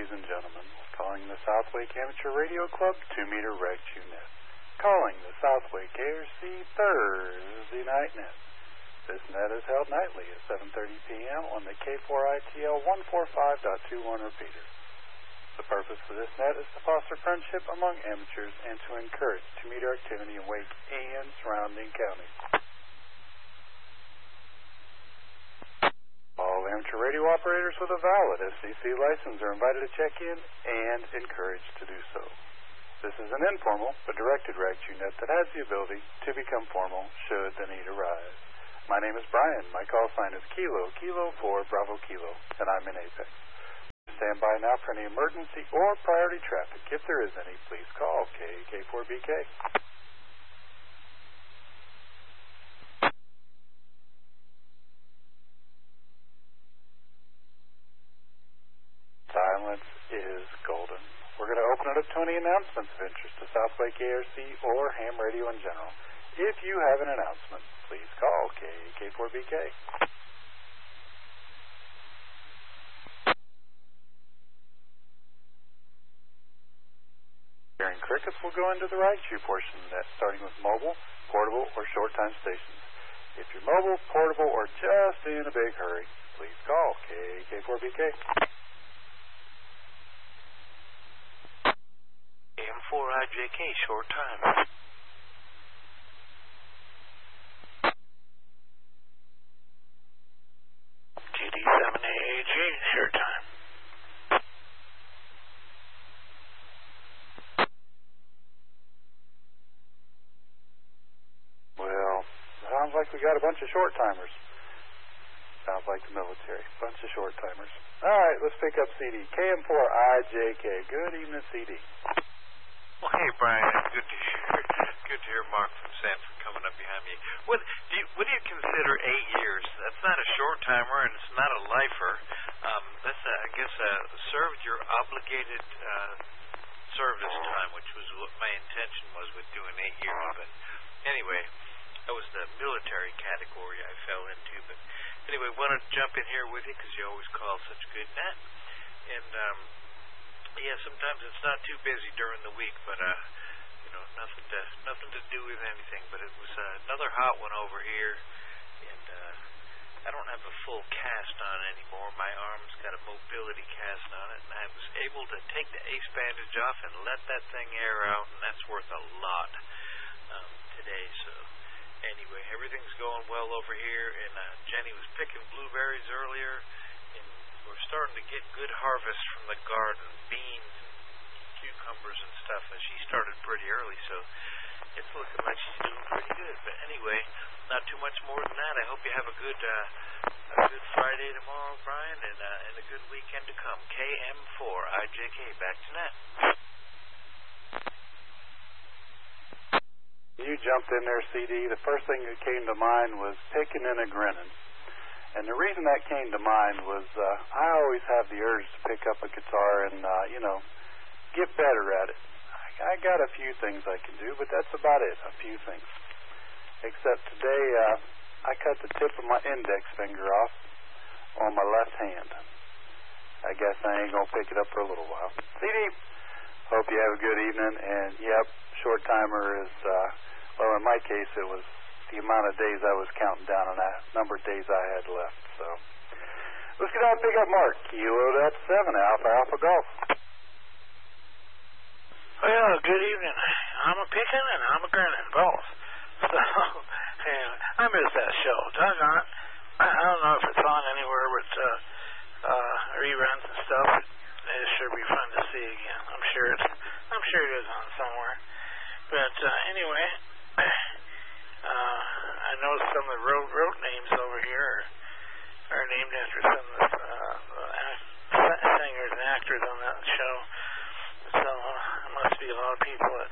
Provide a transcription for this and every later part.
ladies and gentlemen. Calling the Southwake Amateur Radio Club, 2-meter reg net. Calling the Southwake ARC Thursday night net. This net is held nightly at 7:30 p.m. on the K4ITL 145.21 repeater. The purpose for this net is to foster friendship among amateurs and to encourage 2-meter activity in Wake and surrounding counties. All amateur radio operators with a valid SCC license are invited to check in and encouraged to do so. This is an informal but directed RAG2net that has the ability to become formal should the need arise. My name is Brian. My call sign is Kilo 4 Bravo Kilo, and I'm in Apex. Stand by now for any emergency or priority traffic. If there is any, please call KK4BK. Silence is golden. We're going to open it up to any announcements of interest to Southwake ARC or ham radio in general. If you have an announcement, please call KK4BK. Hearing crickets will go into the RAG2 portion of that, starting with mobile, portable, or short-time stations. If you're mobile, portable, or just in a big hurry, please call KK4BK. AM4IJK, short time. GD7AAG, short time. Well, sounds like we got a bunch of short-timers. Sounds like the military. Bunch of short-timers. All right, let's pick up CD. KM4IJK. Good evening, CD. Well, hey, Brian. Good to hear Mark from Sanford coming up behind me. What do you consider 8 years? That's not a short-timer, and it's not a lifer. That's, I guess, served your obligated service time, which was what my intention was with doing 8 years. But anyway, that was the military category I fell into. But anyway, wanted to jump in here with you because you always call such good net. And yeah, sometimes it's not too busy during the week, but nothing to do with anything. But it was another hot one over here, and I don't have a full cast on anymore. My arm's got a mobility cast on it, and I was able to take the ace bandage off and let that thing air out, and that's worth a lot today. So anyway, everything's going well over here, and Jenny was picking blueberries earlier, and we're starting to get good harvest from the garden, beans and cucumbers and stuff, and she started pretty early, so it's looking like she's doing pretty good. But anyway, not too much more than that. I hope you have a good Friday tomorrow, Brian, and a good weekend to come. KM4IJK, back to net. You jumped in there, CD. The first thing that came to mind was picking and a grinning. And the reason that came to mind was I always have the urge to pick up a guitar and, get better at it. I got a few things I can do, but that's about it, a few things. Except today I cut the tip of my index finger off on my left hand. I guess I ain't going to pick it up for a little while. CD, hope you have a good evening. And, yep, short timer is, well, in my case, it was the amount of days I was counting down on that number of days I had left. So let's get out and pick up Mark. Kilo 7, Alpha Golf. Well, good evening. I'm a picking and I'm a grinning, both. So, I miss that show. Doggone it. I don't know if it's on anywhere, but reruns and stuff. It should be fun to see again. I'm sure it is on somewhere. But anyway, I know some of the road names over here are named after some of the singers and actors on that show. So there must be a lot of people that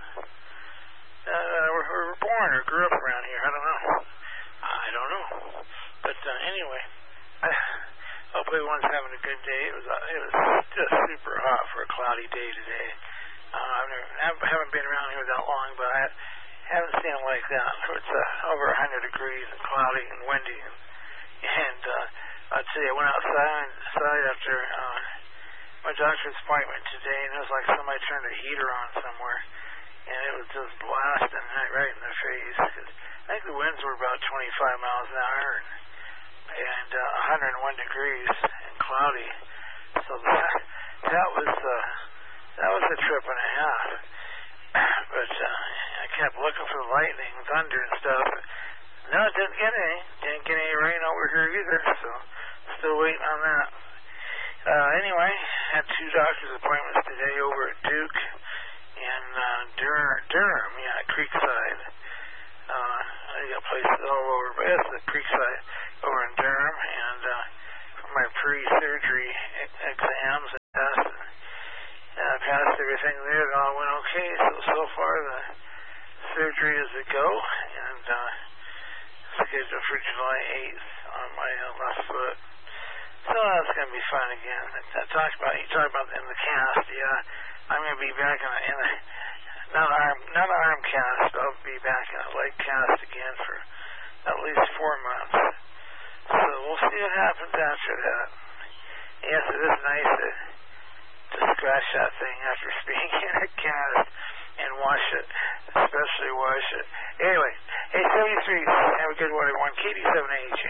were born or grew up around here. I don't know. But anyway, hope everyone's having a good day. It was just super hot for a cloudy day today. I haven't been around here that long, but I haven't seen it like that. It's over 100 degrees and cloudy and windy. And I'd say I went outside after my doctor's appointment today, and it was like somebody turned a heater on somewhere, and it was just blasting right in the face. 'Cause I think the winds were about 25 miles an hour and 101 degrees and cloudy. So that was a trip and a half. But I kept looking for the lightning, thunder, and stuff. No, it didn't get any. Didn't get any rain over here either. So still waiting on that. Anyway, had 2 doctor's appointments today over at Duke and Durham, Creekside. I got places all over, but it's the Creekside over in Durham, and for my pre-surgery exams, I passed everything there. It all went okay. So far the surgery is a go, and scheduled for July 8th on my left foot. So that's gonna be fun again. You talked about in the cast. Yeah, I'm gonna be back in the not arm cast. I'll be back in a leg cast again for at least 4 months. So we'll see what happens after that. Yes, it is nice to scratch that thing after being in a cast and wash it, especially wash it. Anyway, hey, 73, have a good one, everyone. KD7AJ.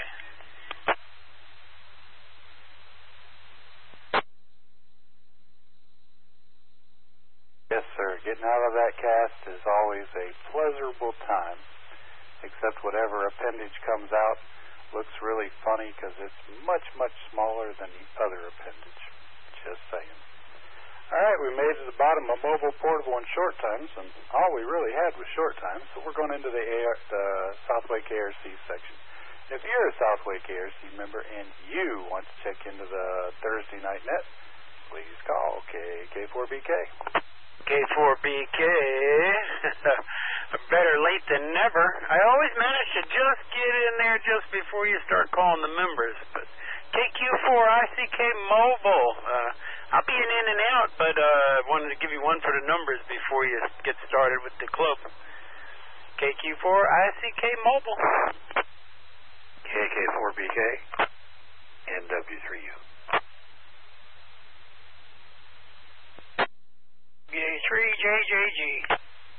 Yes, sir. Getting out of that cast is always a pleasurable time, except whatever appendage comes out looks really funny because it's much, much smaller than the other appendage. Just saying. All right, we made it to the bottom of mobile, portable, and short times, and all we really had was short times, so we're going into the Southwake ARC section. If you're a Southwake ARC member and you want to check into the Thursday Night Net, please call K4BK. K4BK. Better late than never. I always manage to just get in there just before you start calling the members. But KQ4ICK Mobile. I'll be in and out, but wanted to give you one for the numbers before you get started with the club. KQ4ICK Mobile. KK4BK. NW3U. BA3JJG.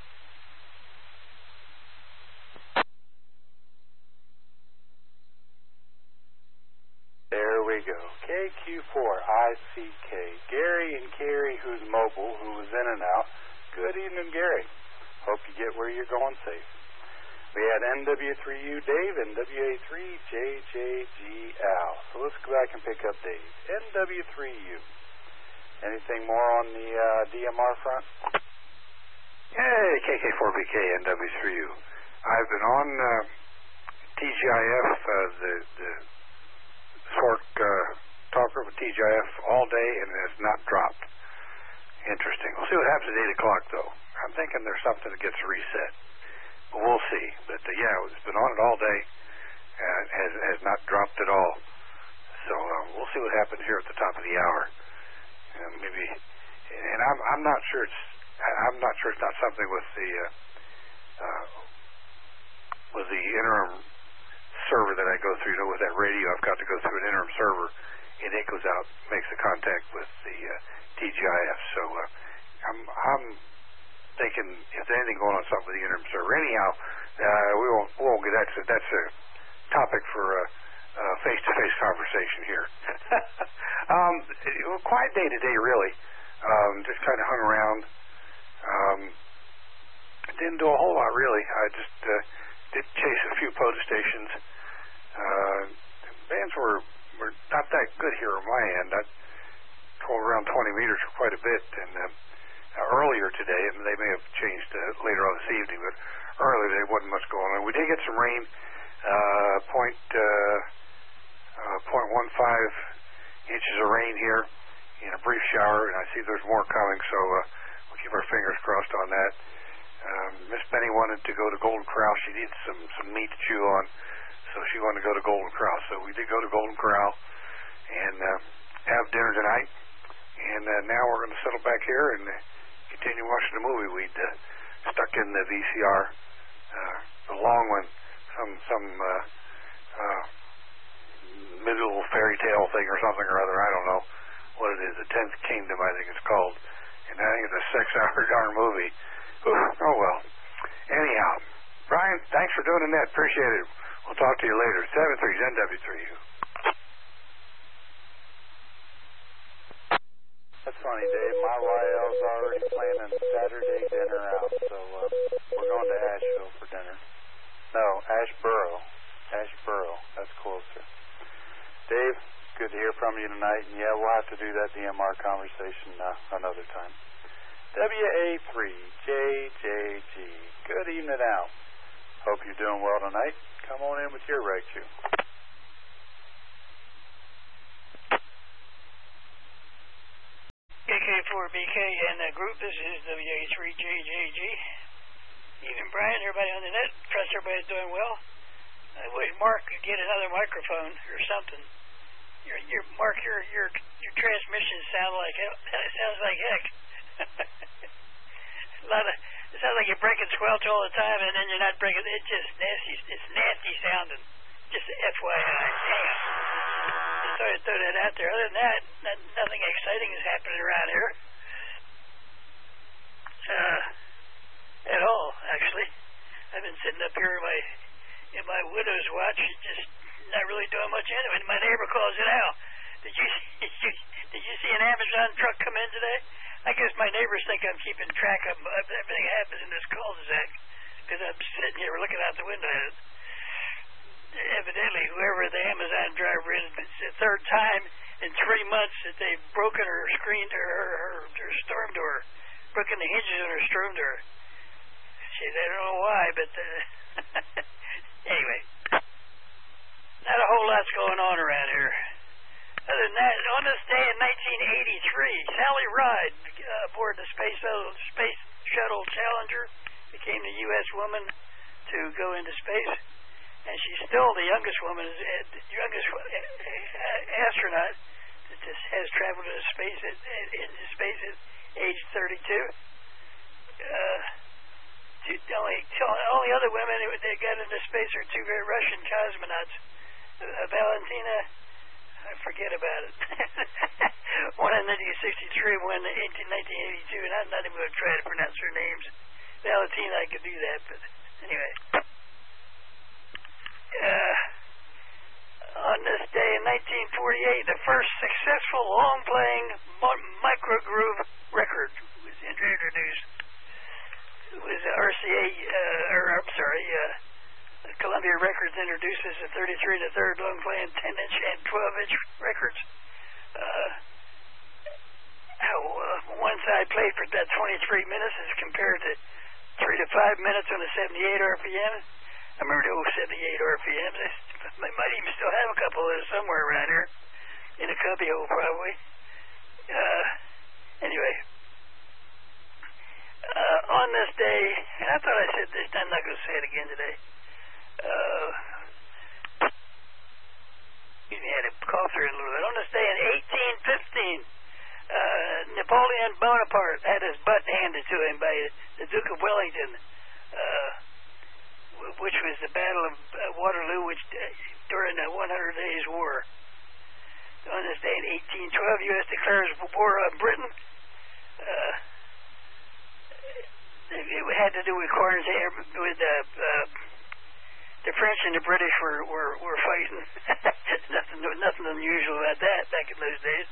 There we go. KQ4ICK. Gary and Carrie, who's mobile, who was in and out. Good evening, Gary. Hope you get where you're going safe. We had NW3U Dave and WA3JJG Al. So let's go back and pick up Dave. NW3U. Anything more on the DMR front? Hey, KK4BK, NW3U. I've been on TGIF, the SORC talker with TGIF all day, and it has not dropped. Interesting. We'll see what happens at 8 o'clock, though. I'm thinking there's something that gets reset. But we'll see. But, it's been on it all day, and has not dropped at all. So we'll see what happens here at the top of the hour. Maybe, and I'm not sure it's not something with the interim server that I go through. With that radio, I've got to go through an interim server, and it goes out, makes a contact with the TGIF. So I'm thinking if there's anything going on something with the interim server. Anyhow, we won't get that. That's a topic for face-to-face conversation here. Quiet day today, really. Just kind of hung around. Didn't do a whole lot, really. I just did chase a few POTA stations. Bands were not that good here on my end. I drove around 20 meters for quite a bit, and earlier today, and they may have changed later on this evening, but earlier there wasn't much going on. We did get some rain, 0.15 inches of rain here in a brief shower, and I see there's more coming, so we'll keep our fingers crossed on that. Miss Benny wanted to go to Golden Corral. She needs some meat to chew on, so she wanted to go to Golden Corral. So we did go to Golden Corral and have dinner tonight, and now we're going to settle back here and continue watching the movie. We'd stuck in the VCR, the long one, some middle fairy tale thing or something or other. I don't know what it is, The 10th Kingdom, I think it's called. And I think it's a 6-hour darn movie. Oh, well. Anyhow, Brian, thanks for doing the net. Appreciate it. We'll talk to you later. 73's NW3U. That's funny, Dave. My YL's already planning Saturday dinner out, so we're going to Asheville for dinner. No, Asheboro. Asheboro. That's closer. Dave, good to hear from you tonight, and yeah, we'll have to do that DMR conversation another time. WA3JJG. Good evening out. Hope you're doing well tonight. Come on in with your reg chew. KK4BK and the group. This is WA3JJG. Even Brian, everybody on the net. Trust everybody's doing well. I wish Mark could get another microphone or something. Mark, your transmission sounds like heck. It sounds like you're breaking squelch all the time, and then you're not breaking. It's just nasty. It's nasty sounding. Just FYI. Damn. Just thought I'd throw that out there. Other than that, nothing exciting is happening around here. At all, actually. I've been sitting up here in my widow's watch, just not really doing much anyway. My neighbor calls it out. Did you see an Amazon truck come in today? I guess my neighbors think I'm keeping track of everything that happens in this cul-de-sac because I'm sitting here looking out the window at it. Evidently, whoever the Amazon driver is, it's the third time in 3 months that they've broken her screen her storm door, broken the hinges on her storm door. I don't know why, but anyway, not a whole lot's going on around here. Other than that, on this day in 1983, Sally Ride aboard the Space Shuttle Challenger became the U.S. woman to go into space, and she's still the youngest woman, youngest astronaut that has traveled into space at age 32. The only other women that got into space are two Russian cosmonauts, Valentina. I forget about it. One in 1963, one in 1982, and I'm not even going to try to pronounce their names. Valentina, I could do that, but anyway. On this day in 1948, the first successful long-playing microgroove record was introduced. It was RCA, Columbia Records introduced us at 33 1/3 long-playing 10-inch and 12-inch records. One side played for about 23 minutes as compared to 3 to 5 minutes on the 78 RPM. I remember the old 78 RPMs. I might even still have a couple of those somewhere around here in a cubbyhole, probably. Anyway, on this day, and I thought I said this, I'm not going to say it again today. Excuse me, I had to call through it a little bit. On this day in 1815, Napoleon Bonaparte had his butt handed to him by the Duke of Wellington, which was the Battle of Waterloo, which during the 100 Days War. On this day in 1812, U.S. declares war on Britain. It had to do with quarantine, with the French and the British were fighting. nothing unusual about that back in those days.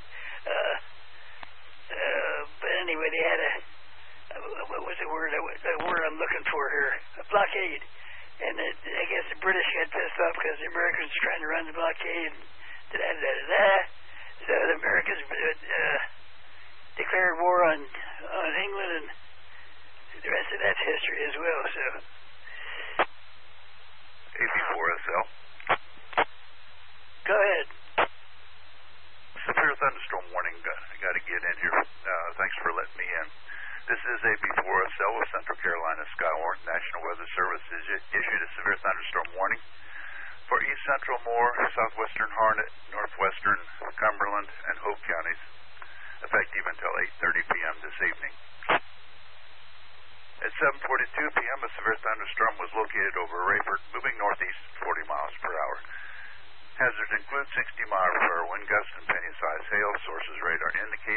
But anyway, they had what was the word? The word I'm looking for here? A blockade. And I guess the British got pissed off because the Americans were trying to run the blockade. So the Americans declared war on England, and the rest of that's history as well. So. AB4SL. Go ahead. Severe thunderstorm warning. I got to get in here. Thanks for letting me in. This is AB4SL with Central Carolina Skywarn. National Weather Service issued a severe thunderstorm warning for East Central Moore, Southwestern Harnett, Northwestern Cumberland, and Hope counties, effective until 8:30 p.m. this evening. At 7:42 p.m., a severe thunderstorm was located over Rayford, moving northeast at 40 miles per hour. Hazards include 60 mile per hour wind gusts and penny-sized hail. Sources radar indicate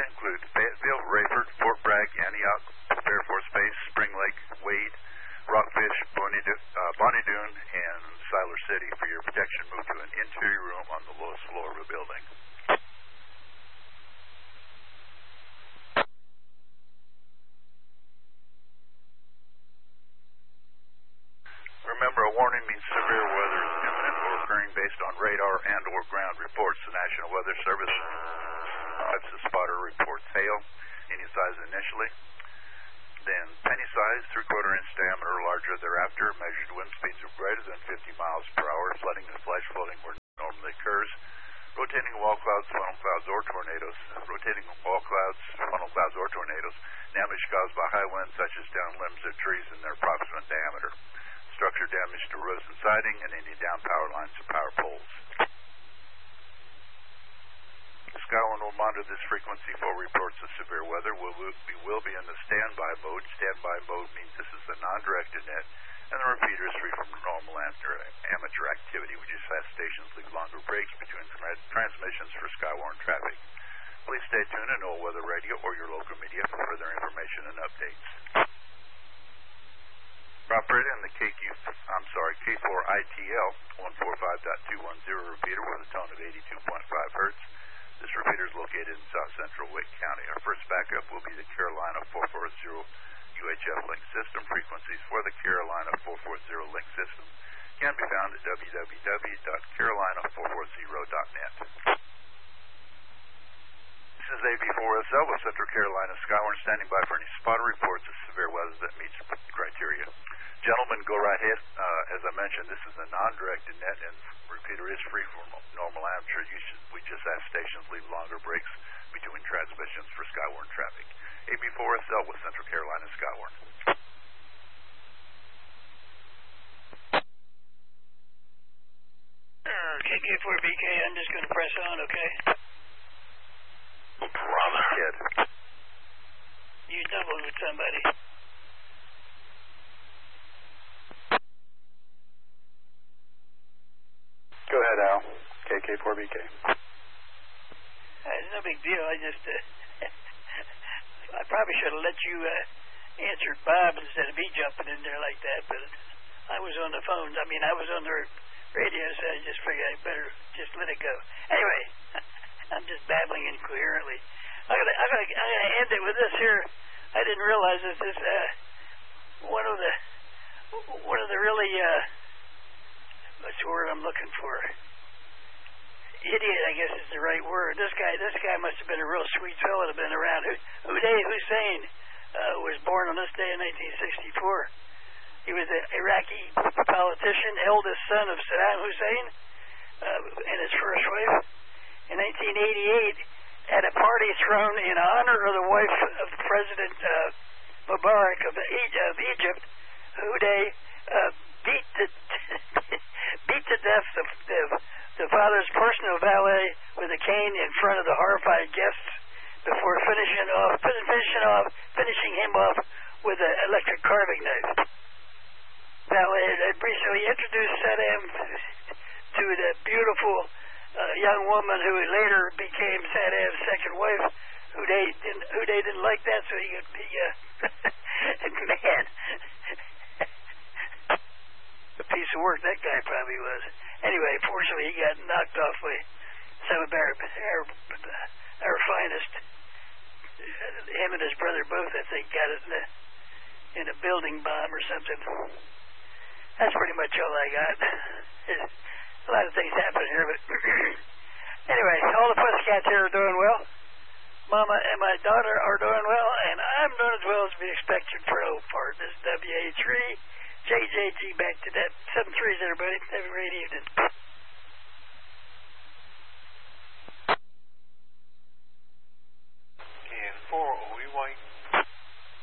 include Fayetteville, Rayford, Fort Bragg, Antioch, Air Force Base, Spring Lake, Wade, Rockfish, Bonnie Doon, and Siler City. For your protection, move to an interior room on the lowest floor of a building. Remember, a warning means severe weather is imminent or occurring based on radar and or ground reports. The National Weather Service types of spotter report hail, any size initially, then penny size, 3/4 inch diameter or larger thereafter. Measured wind speeds of greater than 50 miles per hour. Flooding and flash flooding where normally occurs. Rotating wall clouds, funnel clouds, or tornadoes. Rotating wall clouds, funnel clouds, or tornadoes. Damage caused by high winds such as down limbs of trees in their approximate diameter. Structure damage to roofs and siding, and any down power lines or power poles. Skywarn will monitor this frequency for reports of severe weather. We will be in the standby mode. Standby mode means this is a non-directed net, and the repeater is free from normal amateur activity. We just have stations leave longer breaks between transmissions for Skywarn traffic. Please stay tuned to NOAA Weather Radio or your local media for further information and updates. Operator in the K4ITL 145.210 repeater with a tone of 82.5 hertz. This repeater is located in south central Wake County. Our first backup will be the Carolina 440 UHF link system. Frequencies for the Carolina 440 link system can be found at www.carolina440.net. This is AB4SL with Central Carolina Skywarn standing by for any spotter reports of severe weather that meets criteria. Gentlemen, go right ahead. As I mentioned, this is a non-directed net, and repeater is free from normal amateur usage. We just ask stations leave longer breaks between transmissions for Skywarn traffic. AB4SL with Central Carolina Skywarn. KK4BK, I'm just going to press on, okay? Brother. Kid. You doubled with somebody. Go ahead, Al. KK4BK. It's no big deal. I probably should have let you answer Bob instead of me jumping in there like that, but I was on the phone. I was on the radio, so I just figured I better just let it go. Anyway, I'm just babbling incoherently. I'm gonna end it with this here. I didn't realize that this one of the really what's the word I'm looking for? Idiot, I guess is the right word. This guy must have been a real sweet fellow to have been around. Uday Hussein was born on this day in 1964. He was an Iraqi politician, eldest son of Saddam Hussein and his first wife. In 1988, at a party thrown in honor of the wife of President Mubarak of Egypt, Uday beat to death the father's personal valet with a cane in front of the horrified guests before finishing him off with an electric carving knife. Valet had recently introduced Saddam to the beautiful young woman who later became Saddam's second wife. Uday didn't like that, so he man. A piece of work that guy probably was. Anyway, fortunately he got knocked off by some of our finest. Him and his brother both, I think, got it in a building bomb or something. That's pretty much all I got. There's a lot of things happening here, but anyway, all the pussycats here are doing well. Mama and my daughter are doing well, and I'm doing as well as we expected for the old part. This is WA3. JJG back to that. 7 3s, everybody.